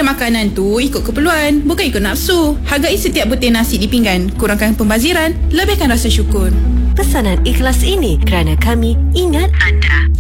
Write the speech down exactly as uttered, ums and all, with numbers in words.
makanan tu ikut keperluan, bukan ikut nafsu. Hargai setiap butir nasi di pinggan. Kurangkan pembaziran, lebihkan rasa syukur. Pesanan ikhlas ini kerana kami ingat anda.